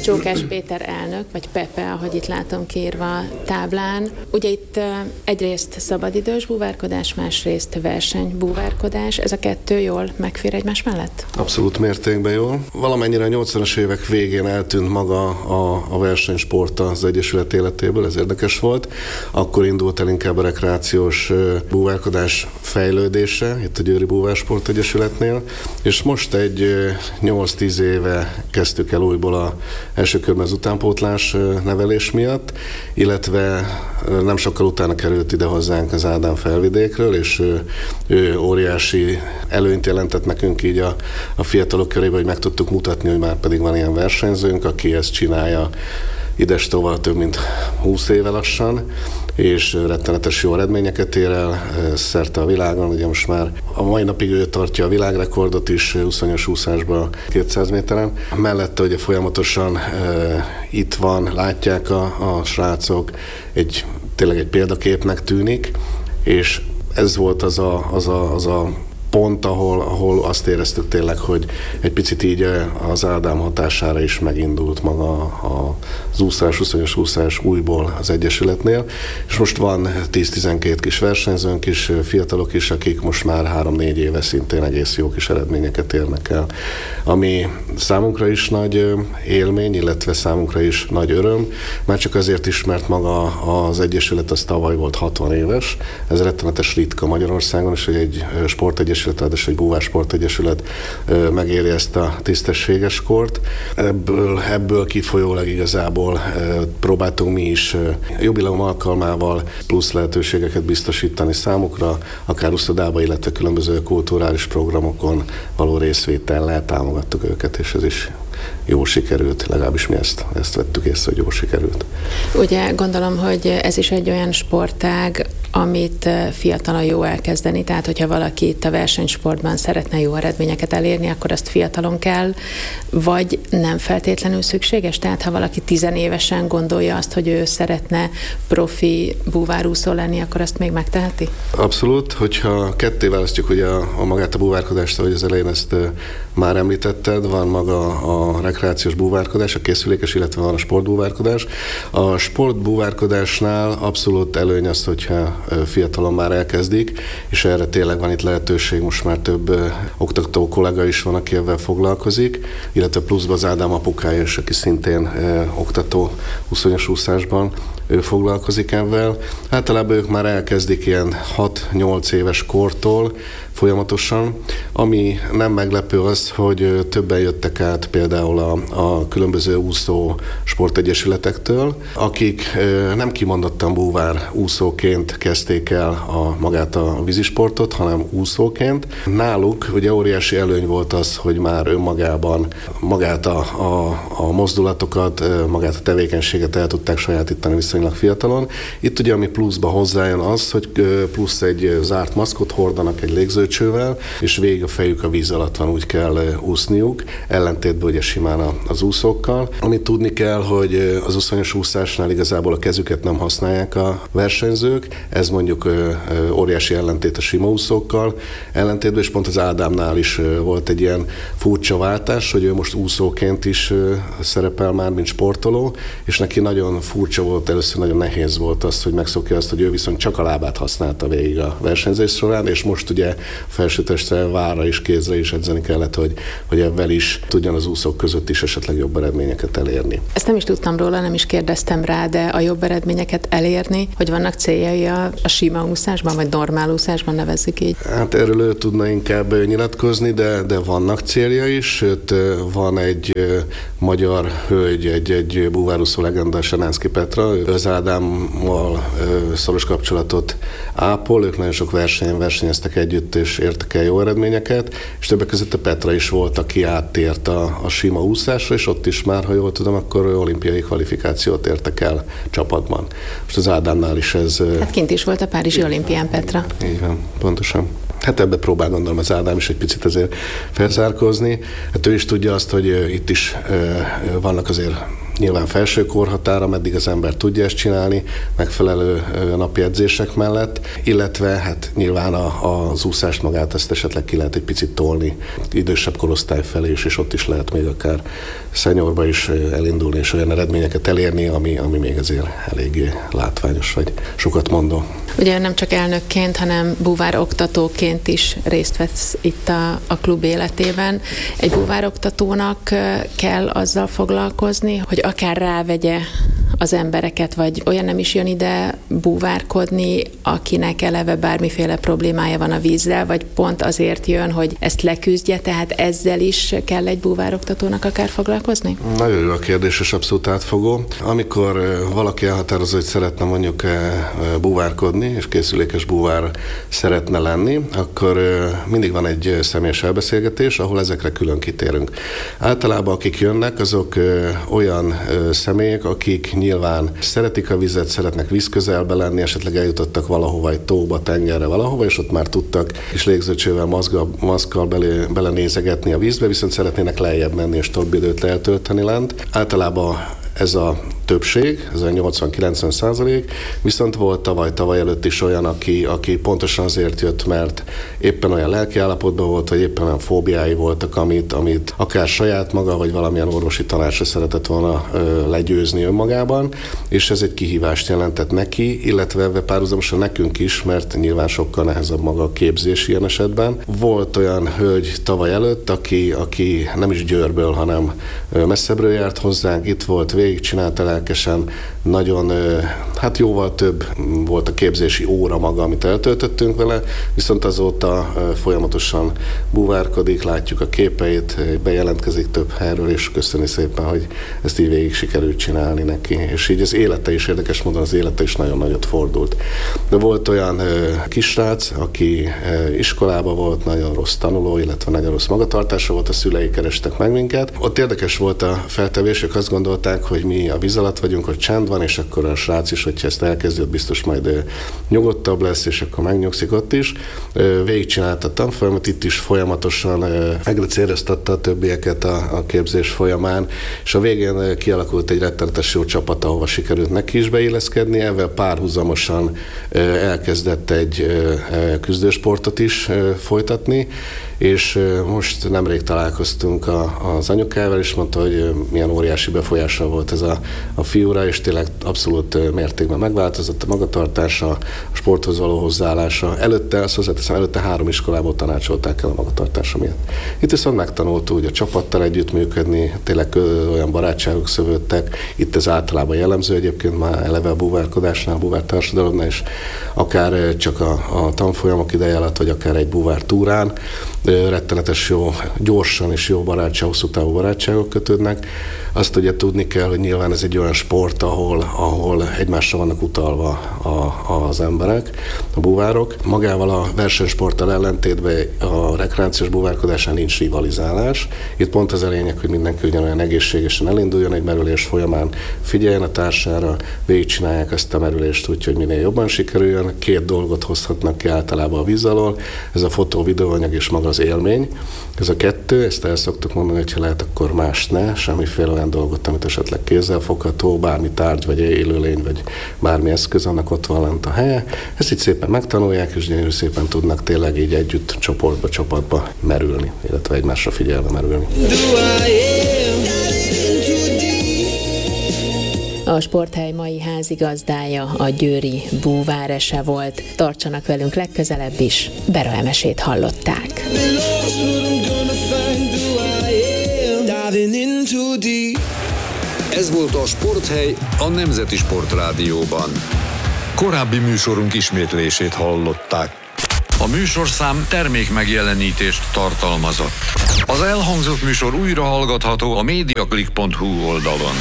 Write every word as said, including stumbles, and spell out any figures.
Csókás Péter elnök, vagy Pepe, ahogy itt látom kiírva a táblán. Ugye itt egyrészt szabadidős búvárkodás, másrészt versenybúvárkodás. Ez a kettő jól megfér egymás mellett? Abszolút mértékben jól. Valamennyire a nyolcvanas évek végén eltűnt maga a, a versenysport az Egyesület életéből, ez érdekes volt. Akkor indult el inkább a rekreációs búvárkodás fejlődése, itt a Győri Búvársport Egyesületnél, és most egy nyolc-tíz éve kezdtük el újból a első körben az utánpótlás nevelés miatt, illetve nem sokkal utána került ide hozzánk az Ádám Felvidékről, és ő, ő óriási előnyt jelentett nekünk így a, a fiatalok körében, hogy meg tudtuk mutatni, hogy már pedig van ilyen versenyzőnk, aki ezt csinálja idestóval több mint húsz éve lassan, és rettenetes jó eredményeket ér el szerte a világon. Ugye most már a mai napig ő tartja a világrekordot is úszonyos úszásban kétszáz méteren. Mellette ugye folyamatosan e, itt van, látják a, a srácok, egy, tényleg egy példaképnek tűnik, és ez volt az a, az a, az a pont, ahol, ahol azt éreztük tényleg, hogy egy picit így az Ádám hatására is megindult maga a, az úszás, úszonyos úszás újból az Egyesületnél, és most van tíz-tizenkét kis versenyzőnk is, fiatalok is, akik most már három-négy éve szintén egész jó kis eredményeket érnek el. Ami számunkra is nagy élmény, illetve számunkra is nagy öröm, már csak azért is, mert maga az Egyesület az tavaly volt hatvan éves, ez rettenetes ritka Magyarországon, és hogy egy sportegyesület, ráadásul egy búvársportegyesület megéri ezt a tisztességes kort. Ebből, ebből kifolyólag igazából próbáltunk mi is jubileum alkalmával plusz lehetőségeket biztosítani számukra, akár uszodába, illetve különböző kulturális programokon való részvétellel támogattuk őket, és ez is jól sikerült, legalábbis mi ezt, ezt vettük észre, hogy jól sikerült. Ugye gondolom, hogy ez is egy olyan sportág, amit fiatalon jó elkezdeni, tehát hogyha valaki itt a versenysportban szeretne jó eredményeket elérni, akkor azt fiatalon kell, vagy nem feltétlenül szükséges? Tehát ha valaki tizenévesen gondolja azt, hogy ő szeretne profi búvárúszó lenni, akkor azt még megteheti? Abszolút, hogyha ketté választjuk ugye a, a magát a búvárkodást, ahogy az elején ezt már említetted, van maga a rekreációs búvárkodás, a készülékes, illetve van a sportbúvárkodás. A sportbúvárkodásnál abszolút előny az, hogyha fiatalon már elkezdik, és erre tényleg van itt lehetőség, most már több oktató kollega is van, aki ebben foglalkozik, illetve pluszban az Ádám apukája is, aki szintén eh, oktató úszonyos úszásban, ő foglalkozik ebben. Általában ők már elkezdik ilyen hat-nyolc éves kortól folyamatosan. Ami nem meglepő az, hogy többen jöttek át például a, a különböző úszó sportegyesületektől, akik nem kimondottan búvár úszóként kezdték el a, magát a vízisportot, hanem úszóként. Náluk ugye óriási előny volt az, hogy már önmagában magát a, a, a mozdulatokat, magát a tevékenységet el tudták sajátítani viszonylag fiatalon. Itt ugye ami pluszba hozzájön az, hogy plusz egy zárt maszkot hordanak egy légzőcsővel, és végig a fejük a víz alatt van, úgy kell úszniuk, ellentétben ugye simán az úszókkal. Amit tudni kell, hogy az úszonyos úszásnál igazából a kezüket nem használják a versenyzők, ez mondjuk óriási ellentét a sima úszókkal, ellentétben, és pont az Ádámnál is volt egy ilyen furcsa váltás, hogy ő most úszóként is szerepel már, mint sportoló, és neki nagyon furcsa volt, először nagyon nehéz volt az, hogy megszokja azt, hogy ő viszont csak a lábát használta végig a versenyzés során, és most ugye felsőtestre, vára és kézre is edzeni kellett, hogy, hogy ebben is tudjon az úszók között is esetleg jobb eredményeket elérni. Ezt nem is tudtam róla, nem is kérdeztem rá, de a jobb eredményeket elérni, hogy vannak céljai a, a sima úszásban, vagy normál úszásban, nevezzük így? Hát erről ő tudna inkább nyilatkozni, de, de vannak célja is, sőt van egy magyar hölgy, egy, egy búvárúszó legenda, Sanánszky Petra, az Ádámmal szoros kapcsolatot ápol, ők nagyon sok versenyen versenyeztek együtt, és értek el jó eredményeket, és többek között a Petra is volt, aki áttért a, a sima úszásra, és ott is már, ha jól tudom, akkor olimpiai kvalifikációt értek el csapatban. Most az Ádámnál is ez... Hát kint is volt a Párizsi olimpián, Petra. Így van, pontosan. Hát ebbe próbál gondolom az Ádám is egy picit azért felzárkózni. Hát ő is tudja azt, hogy itt is vannak azért nyilván felső korhatár, ameddig az ember tudja ezt csinálni, megfelelő napi edzések mellett, illetve hát nyilván a, az úszást magát ezt esetleg ki lehet egy picit tolni idősebb korosztály felé is, és ott is lehet még akár szenyorba is elindulni, és olyan eredményeket elérni, ami, ami még azért eléggé látványos, vagy sokat mondó. Ugye nem csak elnökként, hanem búvároktatóként is részt vesz itt a, a klub életében. Egy búvároktatónak kell azzal foglalkozni, hogy akár rávegye az embereket, vagy olyan nem is jön ide búvárkodni, akinek eleve bármiféle problémája van a vízzel, vagy pont azért jön, hogy ezt leküzdje, tehát ezzel is kell egy búvároktatónak akár foglalkozni? Nagyon jó a kérdés, és abszolút átfogó. Amikor valaki elhatározza, hogy szeretne mondjuk búvárkodni, és készülékes búvár szeretne lenni, akkor mindig van egy személyes elbeszélgetés, ahol ezekre külön kitérünk. Általában akik jönnek, azok olyan személyek, akik nyilván szeretik a vizet, szeretnek vízközelbe lenni, esetleg eljutottak valahova, egy tóba, tengerre valahova, és ott már tudtak és légzőcsővel, maszkal, maszkal belé, belenézegetni a vízbe, viszont szeretnének lejjebb menni és több időt eltölteni lent. Általában ez a többség, ez a nyolcvan-kilencven százalék, viszont volt tavaly, tavaly előtt is olyan, aki, aki pontosan azért jött, mert éppen olyan lelkiállapotban volt, vagy éppen olyan fóbiái voltak, amit, amit akár saját maga, vagy valamilyen orvosi tanácsra szeretett volna ö, legyőzni önmagában, és ez egy kihívást jelentett neki, illetve párhuzamosan nekünk is, mert nyilván sokkal nehezebb maga a képzés ilyen esetben. Volt olyan hölgy tavaly előtt, aki, aki nem is Győrből, hanem messzebbről járt hozzánk, itt volt, végigcsinálta lelkesen, nagyon, hát jóval több volt a képzési óra maga, amit eltöltöttünk vele, viszont azóta folyamatosan búvárkodik, látjuk a képeit, bejelentkezik több helyről, és köszöni szépen, hogy ezt így végig sikerült csinálni neki. És így az élete is, érdekes módon az élete is nagyon nagyot fordult. De volt olyan kisrác, aki iskolában volt, nagyon rossz tanuló, illetve nagyon rossz magatartása volt, a szülei kerestek meg minket. Ott érdekes volt a feltevés, ők azt gondolták, hogy mi a víz alatt vagyunk, hogy csend van, és akkor a srác is, hogyha ezt elkezdi, biztos majd nyugodtabb lesz, és akkor megnyugszik ott is. Végigcsinálta a tanfolyamat, itt is folyamatosan egyre céloztatta a többieket a, a képzés folyamán, és a végén kialakult egy rettenetes jó csapat, ahova sikerült neki is beilleszkedni, ezzel párhuzamosan elkezdett egy küzdősportot is folytatni, és most nemrég találkoztunk a, az anyukával, és mondta, hogy milyen óriási befolyással volt ez a, a fiúra, és tényleg abszolút mértékben megváltozott a magatartása, a sporthoz való hozzáállása. Előtte, azt hozzáteszem, előtte három iskolából tanácsolták el a magatartása miatt. Itt viszont megtanult úgy a csapattal együttműködni, tényleg olyan barátságok szövődtek. Itt ez általában jellemző egyébként már eleve a búvárkodásnál, a búvártársadalomnál, és akár csak a, a tanfolyamok ideje alatt, vagy akár egy búvártúrán. Rettenetes jó, gyorsan és jó barátság, hosszú távú barátságok kötődnek. Azt ugye tudni kell, hogy nyilván ez egy olyan sport, ahol, ahol egymásra vannak utalva a, az emberek, a búvárok. Magával a versenysporttal ellentétben a rekreációs búvárkodásán nincs rivalizálás. Itt pont az a lényeg, hogy mindenki ugyanolyan egészségesen elinduljon egy merülés folyamán, figyeljen a társára, végigcsinálják ezt a merülést úgy, hogy minél jobban sikerüljön. Két dolgot hozhatnak ki általában a víz alól, ez a fotó, videóanyag és maga az élmény. Ez a kettő, ezt el szoktuk mondani, hogy ha lehet, akkor más ne, semmiféle olyan dolgot, amit esetleg kézzelfogható, bármi tárgy, vagy élőlény, vagy bármi eszköz, annak ott van lent a helye. Ezt így szépen megtanulják, és gyönyörű szépen tudnak tényleg így együtt, csoportba, csapatba merülni, illetve egymásra figyelve merülni. A sporthely mai házigazdája a győri búvárese volt. Tartsanak velünk legközelebb is. Bera Emesét hallották. Ez volt a Sporthely a Nemzeti Sportrádióban. Korábbi műsorunk ismétlését hallották. A műsorszám termék megjelenítést tartalmazott. Az elhangzott műsor újra hallgatható a mediaclick pont hu oldalon.